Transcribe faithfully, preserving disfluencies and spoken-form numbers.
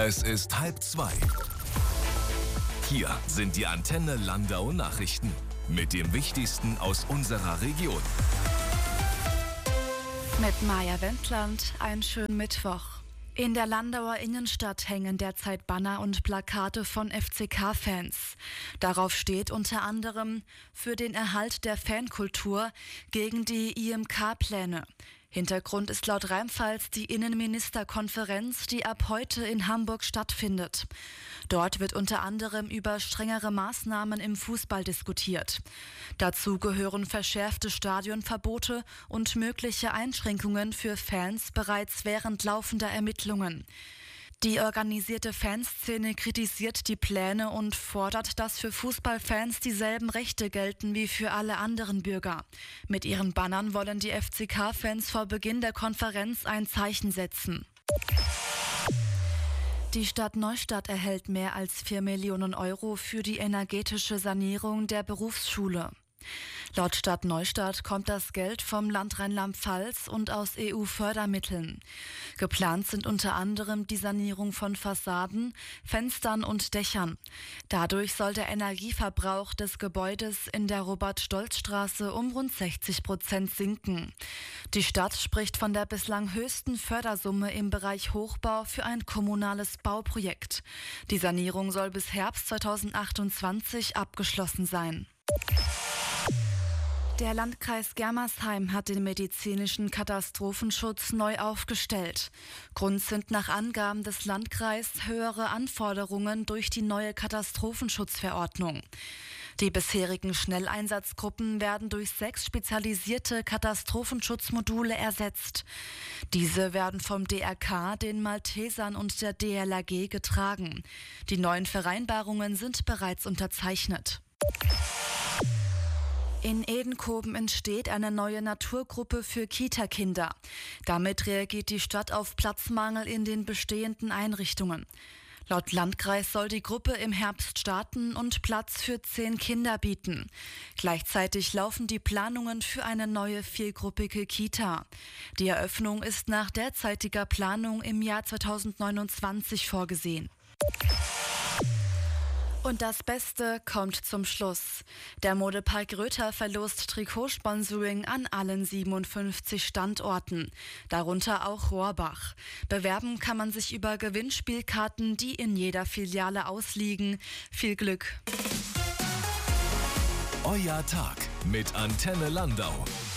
Es ist halb zwei. Hier sind die Antenne Landau Nachrichten mit dem Wichtigsten aus unserer Region. Mit Maja Wendland, einen schönen Mittwoch. In der Landauer Innenstadt hängen derzeit Banner und Plakate von F C K-Fans. Darauf steht unter anderem für den Erhalt der Fankultur gegen die I M K-Pläne. Hintergrund ist laut Rheinpfalz die Innenministerkonferenz, die ab heute in Hamburg stattfindet. Dort wird unter anderem über strengere Maßnahmen im Fußball diskutiert. Dazu gehören verschärfte Stadionverbote und mögliche Einschränkungen für Fans bereits während laufender Ermittlungen. Die organisierte Fanszene kritisiert die Pläne und fordert, dass für Fußballfans dieselben Rechte gelten wie für alle anderen Bürger. Mit ihren Bannern wollen die F C K-Fans vor Beginn der Konferenz ein Zeichen setzen. Die Stadt Neustadt erhält mehr als vier Millionen Euro für die energetische Sanierung der Berufsschule. Laut Stadt Neustadt kommt das Geld vom Land Rheinland-Pfalz und aus E U-Fördermitteln. Geplant sind unter anderem die Sanierung von Fassaden, Fenstern und Dächern. Dadurch soll der Energieverbrauch des Gebäudes in der Robert-Stolz-Straße um rund sechzig Prozent sinken. Die Stadt spricht von der bislang höchsten Fördersumme im Bereich Hochbau für ein kommunales Bauprojekt. Die Sanierung soll bis Herbst zweitausendachtundzwanzig abgeschlossen sein. Der Landkreis Germersheim hat den medizinischen Katastrophenschutz neu aufgestellt. Grund sind nach Angaben des Landkreises höhere Anforderungen durch die neue Katastrophenschutzverordnung. Die bisherigen Schnelleinsatzgruppen werden durch sechs spezialisierte Katastrophenschutzmodule ersetzt. Diese werden vom D R K, den Maltesern und der D L R G getragen. Die neuen Vereinbarungen sind bereits unterzeichnet. In Edenkoben entsteht eine neue Naturgruppe für Kita-Kinder. Damit reagiert die Stadt auf Platzmangel in den bestehenden Einrichtungen. Laut Landkreis soll die Gruppe im Herbst starten und Platz für zehn Kinder bieten. Gleichzeitig laufen die Planungen für eine neue viergruppige Kita. Die Eröffnung ist nach derzeitiger Planung im Jahr zweitausendneunundzwanzig vorgesehen. Und das Beste kommt zum Schluss. Der Modepark Röther verlost Trikotsponsoring an allen siebenundfünfzig Standorten, darunter auch Rohrbach. Bewerben kann man sich über Gewinnspielkarten, die in jeder Filiale ausliegen. Viel Glück! Euer Tag mit Antenne Landau.